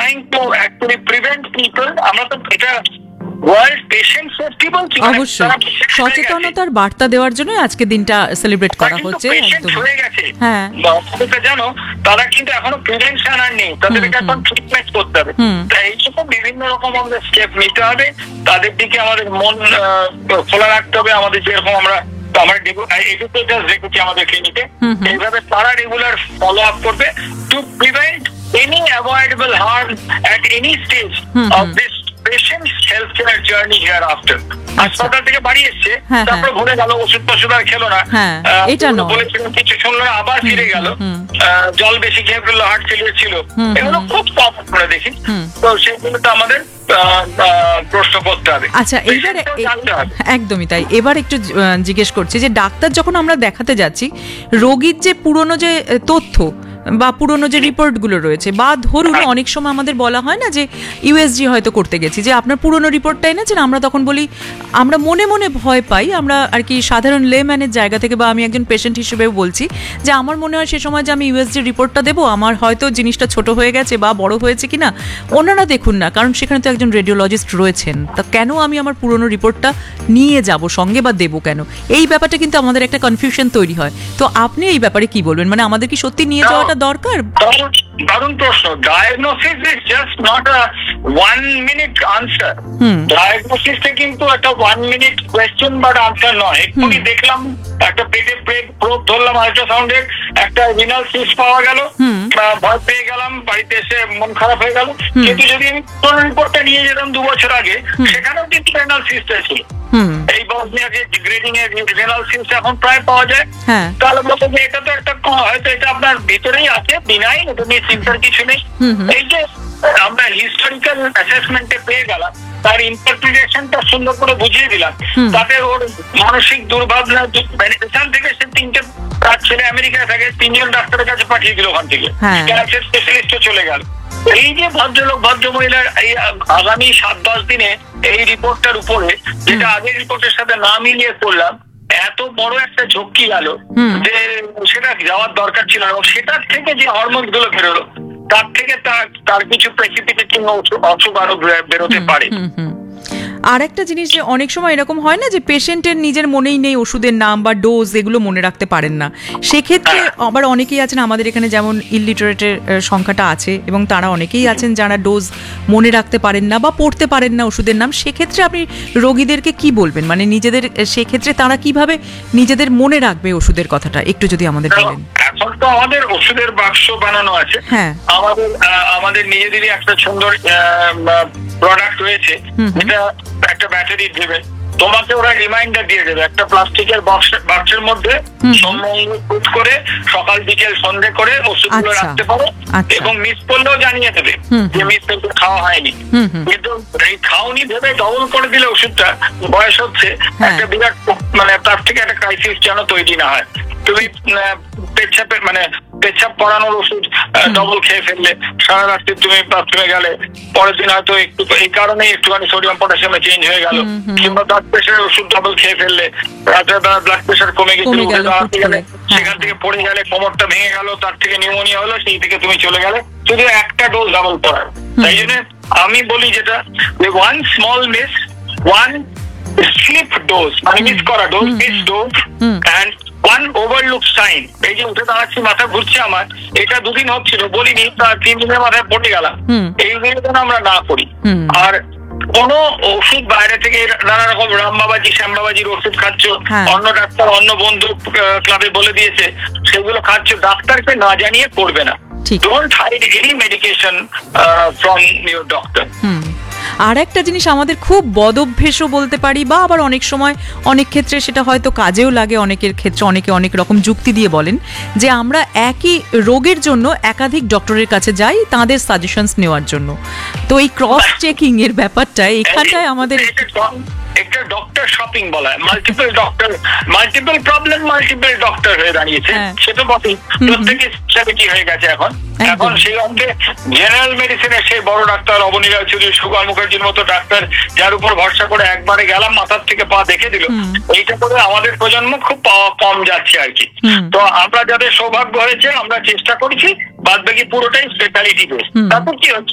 trying to actually prevent people. আমরা তো এটা ওয়ার্ল্ড পেশেন্ট সেফটি বলছি, অবশ্যই সচেতনতার বার্তা দেওয়ার জন্য আজকে দিনটা সেলিব্রেট করা হচ্ছে। একদম হয়ে গেছে, হ্যাঁ জানো, তারা কিন্তু এখনো প্রিভেনশন আর নেই, তাদেরকে এখন ট্রিটমেন্ট করতে হবে। তাই এইসব বিভিন্ন রকম আমাদের স্টেপ নিতে হবে, তাদের দিকে আমাদের মন খোলা রাখতে হবে। আমাদের যেরকম আমরা এডুকেটার্স রেখেছি আমাদের ক্লিনিকে, এইভাবে তারা রেগুলার ফলো আপ করবে to prevent any avoidable harm at any stage of this patients health care journey here after. হাসপাতাল থেকে বাড়ি এসছে, তারপরে ভুলে গেল, ওষুধ টষুধ আর খেলো না, বলেছিলাম কিছু শুনলো না, আবার ফিরে গেল, জল বেশি খেয়ে ফেললো, হার্ট ফেলিয়ার ছিল, এগুলো খুব কম করে দেখি। তো সেগুলো তো আমাদের প্রশ্ন করতে হবে। আচ্ছা, এইবার একদমই তাই। এবার একটু জিজ্ঞেস করছি যে ডাক্তার যখন আমরা দেখাতে যাচ্ছি, রোগীর যে পুরনো যে তথ্য বা পুরনো যে রিপোর্টগুলো রয়েছে, বা ধরুন অনেক সময় আমাদের বলা হয় না যে ইউএসজি হয়তো করতে গেছি, যে আপনার পুরনো রিপোর্টটা এনেছেন, আমরা তখন বলি, আমরা মনে মনে ভয় পাই, আমরা আর কি সাধারণ লেম্যানের জায়গা থেকে, বা আমি একজন পেশেন্ট হিসেবেও বলছি যে আমার মনে হয় সে সময় যে আমি ইউএসজি রিপোর্টটা দেবো, আমার হয়তো জিনিসটা ছোট হয়ে গেছে বা বড় হয়েছে কিনা, ওনারা দেখুন না, কারণ সেখানে তো একজন রেডিওলজিস্ট রয়েছেন, তা কেন আমি আমার পুরনো রিপোর্টটা নিয়ে যাব সঙ্গে বা দেবো কেন? এই ব্যাপারটা কিন্তু আমাদের একটা কনফিউশন তৈরি হয়। তো আপনি এই ব্যাপারে কি বলবেন, মানে আমাদের কি সত্যি নিয়ে যাওয়াটা দরকার? দারুণ প্রশ্ন। Diagnosis is just not a 1 minute answer. ডায়াগনোসিসটা কিন্তু একটা 1 minute কোয়েশ্চেন বাট আনসার নয়। এক্ষুনি দেখলাম একটা পেটে প্রোব ধরলাম আল্ট্রাসাউন্ডের, একটা রিনাল সিস্ট পাওয়া গেল, ভয় পেয়ে গেলাম, বাড়িতে এসে মন খারাপ হয়ে গেল। কিন্তু যদি আমি পুরো রিপোর্টটা নিয়ে যেতাম 2 বছর আগে, সেখানেও কিন্তু রিনাল সিস্ট ছিল। এই বসনিয়াকে গ্রেডিং এর রিনাল সিস্ট এখন প্রায় পাওয়া যায়। তাহলে বলতে যে এটা তো একটা হয়তো এটা আপনার ভিতরেই আছে, বিনাই, এটা নিয়ে চিন্তার কিছু নেই। এই যে আমরা হিস্টোরিক্যাল অ্যাসেসমেন্টে পেয়ে গেলাম, তার ইন্টারপ্রিটেশনটা সুন্দর করে বুঝিয়ে দিলাম, তাতে ওর মানসিক দুর্ভাবনা এখান থেকে সে 3টে, তার ছেলে আমেরিকায় থাকে, 3জন ডাক্তারের কাছে পাঠিয়ে দিল, ওখান থেকে ক্যান্সার স্পেশালিস্টও চলে গেল। এই যে ভদ্রলোক ভদ্র মহিলার এই আগামী 7-10 দিনে এই রিপোর্টটার উপরে, যেটা আগের রিপোর্টের সাথে না মিলিয়ে করলাম, এত বড় একটা ঝক্কি গেল যে সেটা যাওয়ার দরকার ছিল না। এবং সেটার থেকে যে হরমোন গুলো বেরোলো, তার থেকে তার কিছু প্রেসিপিটেটিং অসুখ আরো বেরোতে পারে। আর একটা জিনিস, যে অনেক সময় এরকম হয় না যে পেশেন্টের নিজের মনেই নেই ওষুধের নাম বা ডোজ, এগুলো মনে রাখতে পারেন না, সেক্ষেত্রে আবার অনেকেই আছেন আমাদের এখানে, যেমন ইলিটারেটের সংখ্যাটা আছে, এবং তারা অনেকেই আছেন যারা ডোজ মনে রাখতে পারেন না বা পড়তে পারেন না ওষুধের নাম। সেক্ষেত্রে আপনি রোগীদেরকে কি বলবেন, মানে নিজেদের সেক্ষেত্রে তারা কিভাবে নিজেদের মনে রাখবে ওষুধের কথাটা, একটু যদি আমাদের বলেন। এখন তো আমাদের ওষুধের বাক্স বানানো আছে, আমাদের নিজেদেরই একটা সুন্দর প্রোডাক্ট রয়েছে, এটা একটা ব্যাটারি দেবে, তোমাকে ওরা রিমাইন্ডার দিয়ে দেবে, একটা প্লাস্টিকের বাক্সের মধ্যে পুট করে সকাল বিকেল সন্ধ্যে করে ওষুধগুলো রাখতে পারো, এবং মিস করলেও জানিয়ে দেবে যে মিস করলে খাওয়া হয়নি। কিন্তু এই খাওনি ভেবে ডবল করে দিলে ওষুধটা, বয়স হচ্ছে একটা বিরাট, মানে তার থেকে একটা ক্রাইসিস যেন তৈরি না হয়। তুমি পেচ্ছাপ পড়ানোর ওষুধ ডবল খেয়ে ফেললে, সারা রাত্রি তুমি বাথরুমে গেলে, পরের দিন হয়তো একটু এই কারণেই একটুখানি সোডিয়াম পটাশিয়ামে চেঞ্জ হয়ে গেল, কিংবা ব্লাড প্রেশারের ওষুধ ডবল খেয়ে ফেললে, রাতের বেলা ব্লাড প্রেশার কমে গেছিল, সেখান থেকে পড়ে গেলে কোমরটা ভেঙে গেল, তার থেকে নিউমোনিয়া হলো, সেই থেকে তুমি চলে গেলে, শুধু একটা ডোজ ডবল পড়ার। তাই জন্য আমি বলি যেটা, যে 1 small miss, 1 slip dose, মানে মিস করা dose, miss dose, and 1 overlooked sign। এই যে উঠে দাঁড়াচ্ছি, মাথা ঘুরছে আমার, এটা 2 দিন হচ্ছিল, বলিনি, তার 3 দিনের মাথায় পড়ে গেলাম, এইগুলো যেন আমরা না করি। আর কোন ওষুধ বাইরে থেকে নানা রকম রামবাবাজি শ্যামবাবাজির ওষুধ খাচ্ছ, অন্য ডাক্তার অন্য বন্ধু ক্লাবে বলে দিয়েছে, সেগুলো খাচ্ছ, ডাক্তারকে না জানিয়ে করবে না। Don't hide any medication from your doctor. আর একটা জিনিস আমাদের খুব বদঅভ্যেসও বলতে পারি, বা আবার অনেক সময় অনেক ক্ষেত্রে সেটা হয়তো কাজেও লাগে, অনেকের ক্ষেত্রে অনেকে অনেক রকম যুক্তি দিয়ে বলেন যে আমরা একই রোগের জন্য একাধিক ডক্টরের কাছে যাই তাদের সাজেশনস নেওয়ার জন্য। তো এই ক্রস চেকিং এর ব্যাপারটা এখানটায় আমাদের একটা ডক্টর শপিং বলা হয়, multiple doctor, multiple problem multiple doctor হয়ে দাঁড়িয়েছে, সেটা বটেই, প্রত্যেকে স্পেশালিটি হয়ে গেছে এখন। এখন সেই অঙ্কে জেনারেল মেডিসিনের সেই বড় ডাক্তার অবনীলাল চৌধুরী, সুকাল মুখার্জির মতো ডাক্তার, যার উপর ভরসা করে একবারে গেলাম, মাথার থেকে পা দেখে দিল, এইটা করে আমাদের প্রজন্ম খুব পাওয়া কম যাচ্ছে আর কি। তো আমরা যাদের সৌভাগ্য হয়েছে, আমরা চেষ্টা করছি, বাদ বাকি পুরোটাই স্পেশালিটি বেস। তারপর কি হচ্ছে,